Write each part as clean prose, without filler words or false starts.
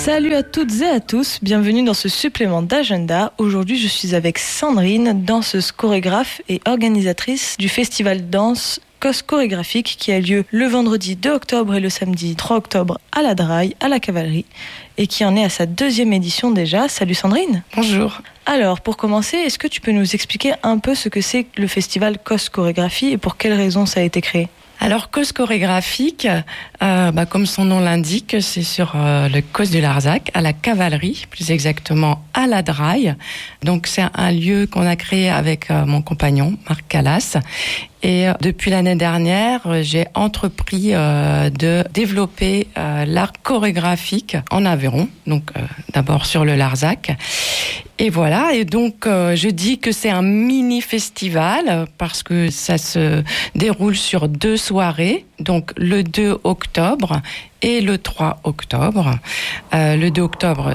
Salut à toutes et à tous, bienvenue dans ce supplément d'agenda. Aujourd'hui, je suis avec Sandrine, danseuse chorégraphe et organisatrice du festival danse COS chorégraphique qui a lieu le vendredi 2 octobre et le samedi 3 octobre à la Draille, à la Cavalerie, et qui en est à sa 2e édition déjà. Salut Sandrine. Bonjour. Alors, pour commencer, est-ce que tu peux nous expliquer un peu ce que c'est le festival COS chorégraphie et pour quelles raisons ça a été créé ? Alors, COS chorégraphique, comme son nom l'indique, c'est sur le COS du Larzac, à la Cavalerie, plus exactement à la Draille. Donc, c'est un lieu qu'on a créé avec mon compagnon, Marc Calas. Et depuis l'année dernière, j'ai entrepris de développer l'art chorégraphique en Aveyron, donc d'abord sur le Larzac. Et voilà, et donc je dis que c'est un mini-festival parce que ça se déroule sur 2 soirées, donc le 2 octobre et le 3 octobre. Le 2 octobre,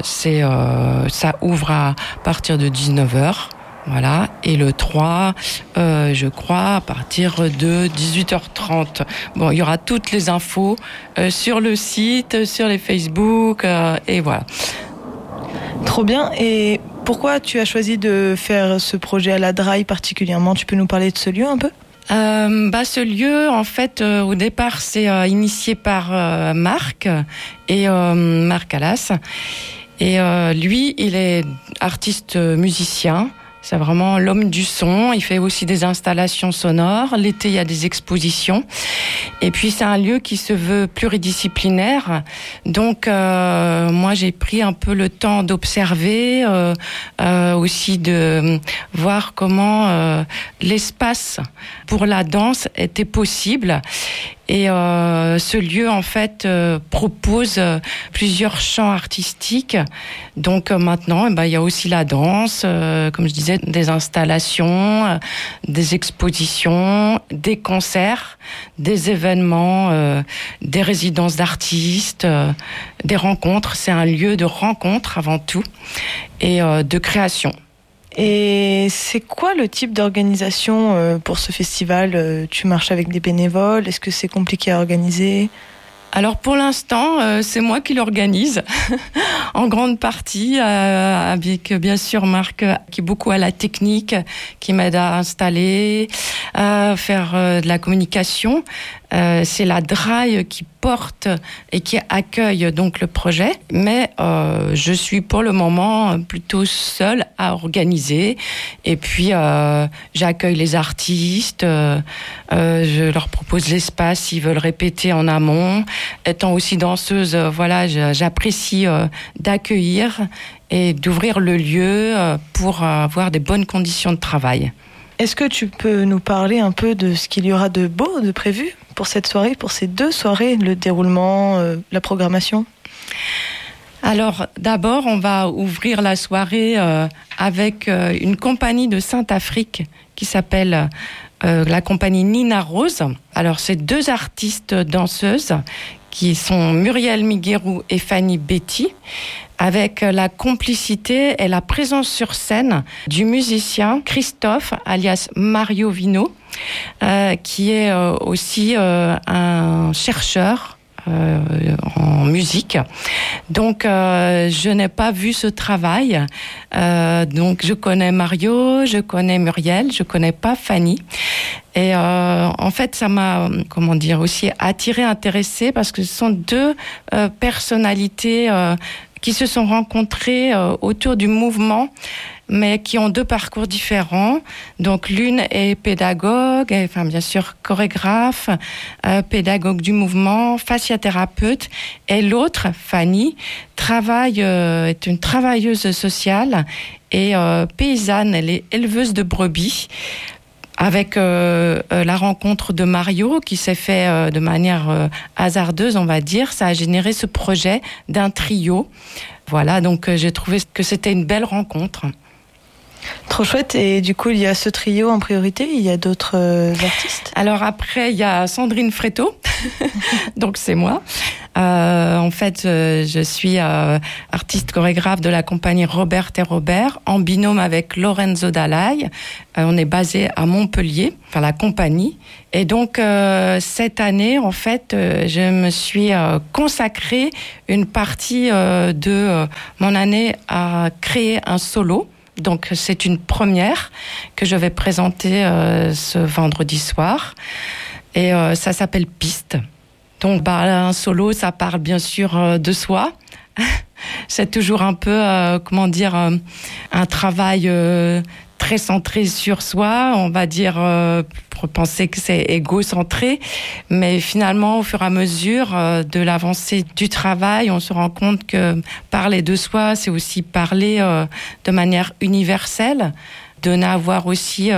ça ouvre à partir de 19h. Voilà, et le 3, je crois, à partir de 18h30. Bon, il y aura toutes les infos sur le site, sur les Facebook, et voilà. Trop bien. Et pourquoi tu as choisi de faire ce projet à la Draille particulièrement ? Tu peux nous parler de ce lieu un peu ? Ce lieu, en fait, au départ, c'est initié par Marc et Marc Calas. Et lui, il est artiste musicien. C'est vraiment l'homme du son. Il fait aussi des installations sonores. L'été, il y a des expositions. Et puis, c'est un lieu qui se veut pluridisciplinaire. Donc, moi, j'ai pris un peu le temps d'observer, aussi de voir comment l'espace pour la danse était possible. Et ce lieu, en fait, propose plusieurs champs artistiques. Donc maintenant, il y a aussi la danse, comme je disais, des installations, des expositions, des concerts, des événements, des résidences d'artistes, des rencontres. C'est un lieu de rencontre avant tout et de création. Et c'est quoi le type d'organisation pour ce festival ? Tu marches avec des bénévoles ? Est-ce que c'est compliqué à organiser ? Alors pour l'instant, c'est moi qui l'organise en grande partie, avec bien sûr Marc qui est beaucoup à la technique, qui m'aide à installer, à faire de la communication. C'est la Draille qui porte et qui accueille donc le projet, mais je suis pour le moment plutôt seule à organiser. Et puis j'accueille les artistes, je leur propose l'espace s'ils veulent répéter en amont. Étant aussi danseuse, j'apprécie d'accueillir et d'ouvrir le lieu pour avoir des bonnes conditions de travail. Est-ce que tu peux nous parler un peu de ce qu'il y aura de beau, de prévu pour cette soirée, pour ces 2 soirées, le déroulement, la programmation ? Alors, d'abord, on va ouvrir la soirée avec une compagnie de Saint-Afrique qui s'appelle la compagnie Nina Rose. Alors, c'est 2 artistes danseuses qui sont Muriel Miguerou et Fanny Betty, avec la complicité et la présence sur scène du musicien Christophe, alias Mario Vino, qui est aussi un chercheur en musique. Donc, je n'ai pas vu ce travail. Donc, je connais Mario, je connais Muriel, je connais pas Fanny. Et en fait, ça m'a, aussi attirée, intéressée, parce que ce sont 2 personnalités qui se sont rencontrées autour du mouvement, mais qui ont 2 parcours différents. Donc l'une est pédagogue, bien sûr chorégraphe, pédagogue du mouvement, fasciathérapeute, et l'autre, Fanny, est une travailleuse sociale et paysanne. Elle est éleveuse de brebis. Avec la rencontre de Mario, qui s'est fait de manière hasardeuse, on va dire, ça a généré ce projet d'un trio. Voilà, donc j'ai trouvé que c'était une belle rencontre. Trop chouette. Et du coup, il y a ce trio en priorité, il y a d'autres artistes ? Alors après, il y a Sandrine Fréteau, donc c'est moi. En fait, je suis artiste chorégraphe de la compagnie Robert et Robert, en binôme avec Lorenzo Dalai. On est basé à Montpellier, enfin la compagnie. Et donc, cette année, en fait, je me suis consacrée une partie de mon année à créer un solo. Donc, c'est une première que je vais présenter ce vendredi soir. Et ça s'appelle Piste. Donc, un solo, ça parle bien sûr de soi. C'est toujours un peu, un travail très centré sur soi. On va dire, pour penser que c'est égocentré. Mais finalement, au fur et à mesure de l'avancée du travail, on se rend compte que parler de soi, c'est aussi parler de manière universelle, de n'avoir aussi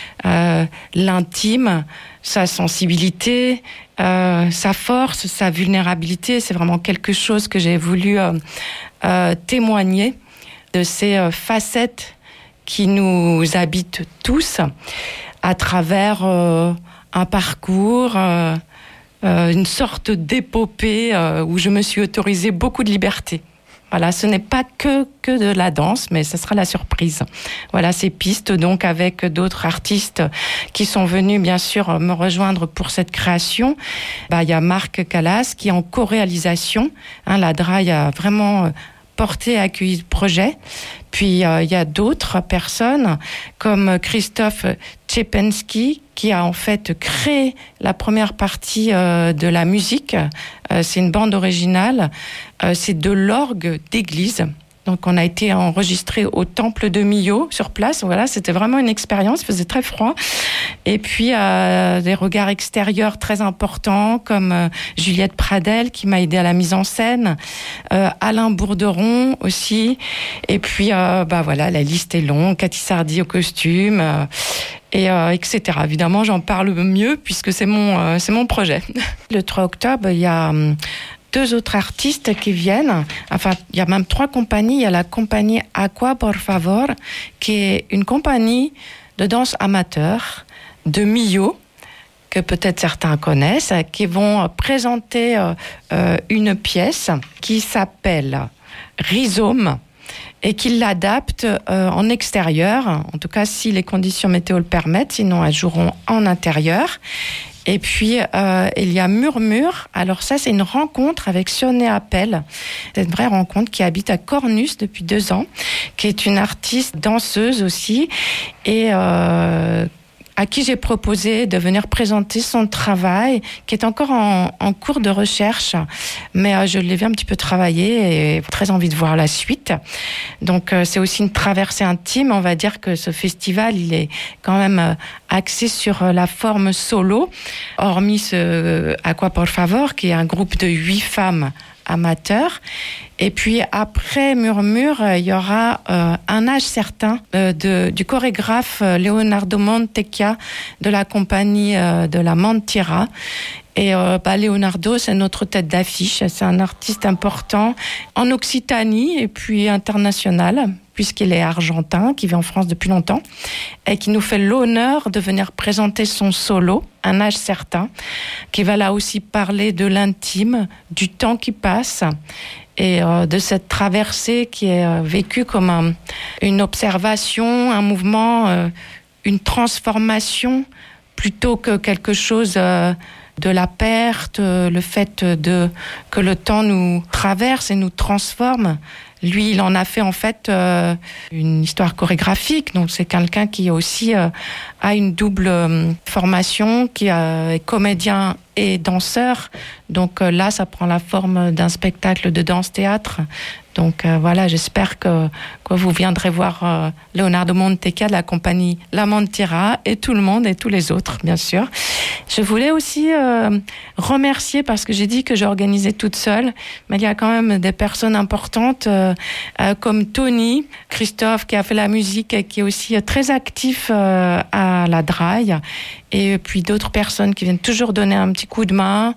l'intime, sa sensibilité, sa force, sa vulnérabilité. C'est vraiment quelque chose que j'ai voulu témoigner de ces facettes qui nous habitent tous à travers un parcours, une sorte d'épopée où je me suis autorisée beaucoup de liberté. Voilà, ce n'est pas que de la danse, mais ce sera la surprise. Voilà, ces pistes, donc, avec d'autres artistes qui sont venus, bien sûr, me rejoindre pour cette création. Il y a Marc Callas qui est en co-réalisation. La DRAI a vraiment porté et accueilli le projet. Puis, il y a d'autres personnes comme Christophe Tchepensky qui a en fait créé la première partie de la musique. C'est une bande originale. C'est de l'orgue d'église. Donc, on a été enregistré au temple de Millau sur place. Voilà, c'était vraiment une expérience. Il faisait très froid. Et puis, des regards extérieurs très importants comme Juliette Pradel qui m'a aidé à la mise en scène, Alain Bourderon aussi. Et puis, voilà, la liste est longue. Cathy Sardy au costume, etc. Évidemment, j'en parle mieux puisque c'est mon projet. Le 3 octobre, il y a 2 autres artistes qui viennent. Enfin, il y a même 3 compagnies. Il y a la compagnie Aqua por favor, qui est une compagnie de danse amateur de Millau, que peut-être certains connaissent, qui vont présenter une pièce qui s'appelle Rhizome et qui l'adaptent en extérieur, en tout cas si les conditions météo le permettent, sinon elles joueront en intérieur. Et puis, il y a Murmure. Alors ça, c'est une rencontre avec Sionné Appel. C'est une vraie rencontre qui habite à Cornus depuis 2 ans, qui est une artiste danseuse aussi, et à qui j'ai proposé de venir présenter son travail, qui est encore en cours de recherche, mais je l'ai vu un petit peu travailler et très envie de voir la suite. Donc c'est aussi une traversée intime. On va dire que ce festival, il est quand même axé sur la forme solo, hormis ce Aqua por favor, qui est un groupe de 8 femmes amateurs. Et puis après Murmure, il y aura Un âge certain du chorégraphe Leonardo Montecchia de la compagnie de la Mentira. Et Leonardo, c'est notre tête d'affiche. C'est un artiste important en Occitanie et puis international, puisqu'il est argentin, qui vit en France depuis longtemps, et qui nous fait l'honneur de venir présenter son solo, Un âge certain, qui va là aussi parler de l'intime, du temps qui passe, et de cette traversée qui est vécue comme une observation, un mouvement, une transformation, plutôt que quelque chose de la perte, le fait que le temps nous traverse et nous transforme. Lui, il en a fait en fait une histoire chorégraphique. Donc c'est quelqu'un qui aussi a une double formation, qui est comédien et danseur. Donc là, ça prend la forme d'un spectacle de danse-théâtre. Donc voilà, j'espère que vous viendrez voir Leonardo Montecchia de la compagnie La Mentira et tout le monde et tous les autres, bien sûr. Je voulais aussi remercier, parce que j'ai dit que j'organisais toute seule, mais il y a quand même des personnes importantes comme Tony, Christophe qui a fait la musique et qui est aussi très actif à la DRAI, et puis d'autres personnes qui viennent toujours donner un petit coup de main.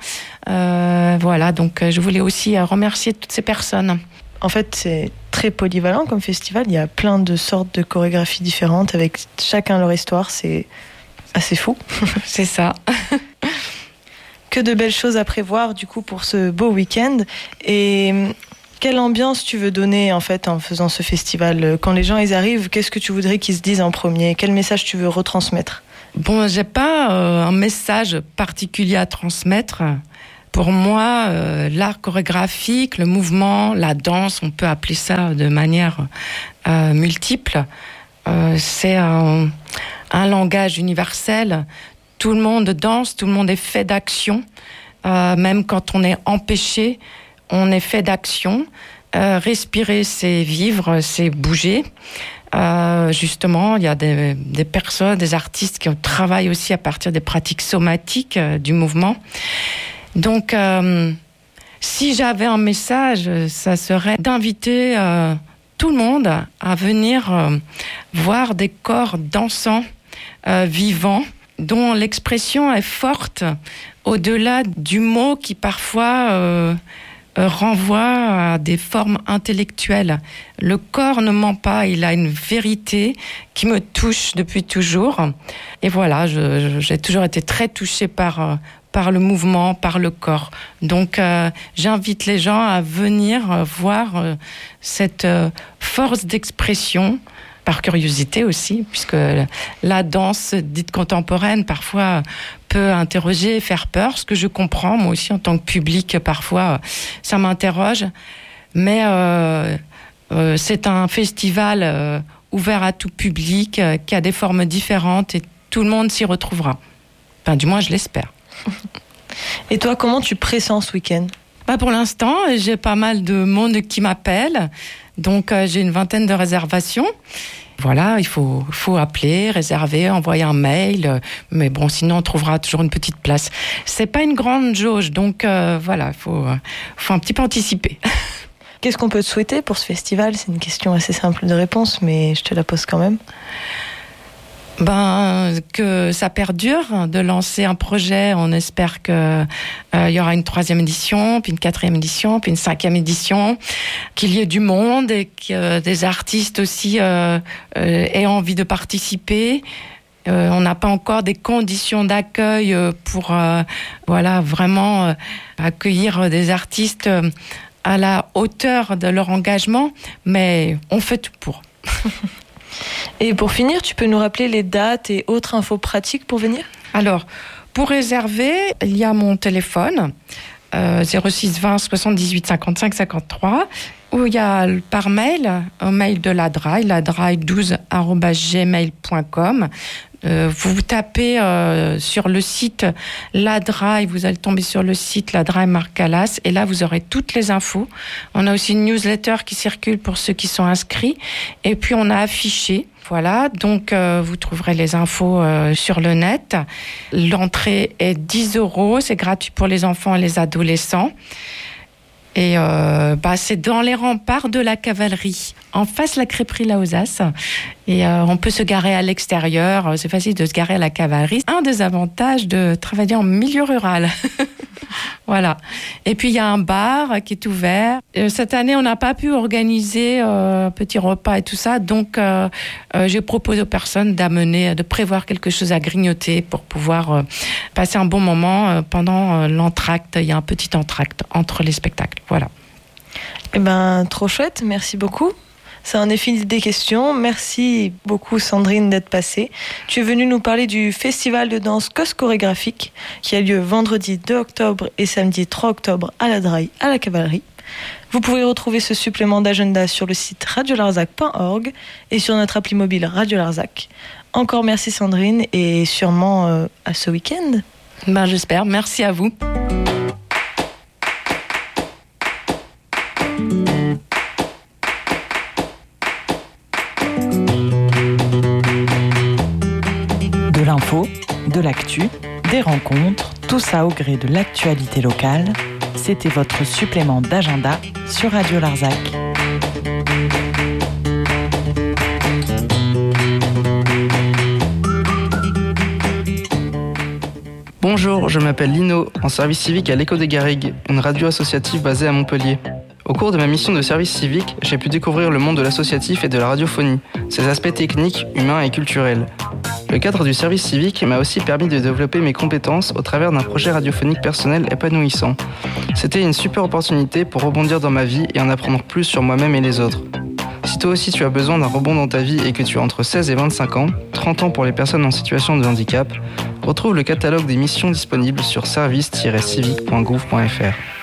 Voilà, donc je voulais aussi remercier toutes ces personnes. En fait, c'est très polyvalent comme festival. Il y a plein de sortes de chorégraphies différentes avec chacun leur histoire. C'est assez fou. C'est ça. Que de belles choses à prévoir du coup pour ce beau week-end. Et quelle ambiance tu veux donner en fait en faisant ce festival? Quand les gens ils arrivent, qu'est-ce que tu voudrais qu'ils se disent en premier? Quel message tu veux retransmettre? Bon, j'ai pas un message particulier à transmettre. Pour moi, l'art chorégraphique, le mouvement, la danse, on peut appeler ça de manière multiple. C'est un langage universel. Tout le monde danse, tout le monde est fait d'action. Même quand on est empêché, on est fait d'action. Respirer, c'est vivre, c'est bouger. Justement, il y a des personnes, des artistes qui travaillent aussi à partir des pratiques somatiques du mouvement. Donc, si j'avais un message, ça serait d'inviter tout le monde à venir voir des corps dansants, vivants, dont l'expression est forte au-delà du mot qui parfois renvoie à des formes intellectuelles. Le corps ne ment pas, il a une vérité qui me touche depuis toujours. Et voilà, j'ai toujours été très touchée par le mouvement, par le corps. Donc, j'invite les gens à venir voir cette force d'expression, par curiosité aussi, puisque la danse dite contemporaine, parfois, peut interroger, faire peur, ce que je comprends, moi aussi, en tant que public, parfois, ça m'interroge. Mais c'est un festival ouvert à tout public, qui a des formes différentes, et tout le monde s'y retrouvera. Enfin, du moins, je l'espère. Et toi, comment tu pressens ce week-end? Pour l'instant, j'ai pas mal de monde qui m'appelle. Donc, j'ai une vingtaine de réservations. Voilà, il faut appeler, réserver, envoyer un mail. Mais bon, sinon, on trouvera toujours une petite place. C'est pas une grande jauge. Donc, voilà, il faut un petit peu anticiper. Qu'est-ce qu'on peut te souhaiter pour ce festival? C'est une question assez simple de réponse, mais je te la pose quand même. Que ça perdure, de lancer un projet. On espère que il y aura une 3e édition, puis une 4e édition, puis une 5e édition, qu'il y ait du monde et que des artistes aussi aient envie de participer. On n'a pas encore des conditions d'accueil pour vraiment accueillir des artistes à la hauteur de leur engagement, mais on fait tout pour. Et pour finir, tu peux nous rappeler les dates et autres infos pratiques pour venir? Alors, pour réserver, il y a mon téléphone, 06 20 78 55 53, ou il y a par mail, un mail de l'ADRAI, ladrai12@gmail.com. Vous tapez sur le site l'ADRAI, vous allez tomber sur le site l'ADRAI Marc Calas, et là vous aurez toutes les infos. On a aussi une newsletter qui circule pour ceux qui sont inscrits, et puis on a affiché. Voilà, donc vous trouverez les infos sur le net. L'entrée est 10 €, c'est gratuit pour les enfants et les adolescents. Et c'est dans les remparts de la cavalerie, en face la crêperie Lausas. Et on peut se garer à l'extérieur, c'est facile de se garer à la cavalerie. Un des avantages de travailler en milieu rural. Voilà. Et puis il y a un bar qui est ouvert. Cette année, on n'a pas pu organiser un petit repas et tout ça, donc j'ai proposé aux personnes de prévoir quelque chose à grignoter pour pouvoir passer un bon moment pendant l'entracte. Il y a un petit entracte entre les spectacles. Voilà. Trop chouette, merci beaucoup. Ça en est fini des questions. Merci beaucoup Sandrine d'être passée. Tu es venue nous parler du festival de danse COS chorégraphique qui a lieu vendredi 2 octobre et samedi 3 octobre à l'ADRAI, à la Cavalerie. Vous pouvez retrouver ce supplément d'agenda sur le site radiolarzac.org et sur notre appli mobile Radio Larzac. Encore merci Sandrine et sûrement à ce week-end. J'espère. Merci à vous. De l'info, de l'actu, des rencontres, tout ça au gré de l'actualité locale. C'était votre supplément d'agenda sur Radio Larzac. Bonjour, je m'appelle Lino, en service civique à l'Écho des Garrigues, une radio associative basée à Montpellier. Au cours de ma mission de service civique, j'ai pu découvrir le monde de l'associatif et de la radiophonie, ses aspects techniques, humains et culturels. Le cadre du service civique m'a aussi permis de développer mes compétences au travers d'un projet radiophonique personnel épanouissant. C'était une super opportunité pour rebondir dans ma vie et en apprendre plus sur moi-même et les autres. Si toi aussi tu as besoin d'un rebond dans ta vie et que tu as entre 16 et 25 ans, 30 ans pour les personnes en situation de handicap, retrouve le catalogue des missions disponibles sur service-civique.gouv.fr.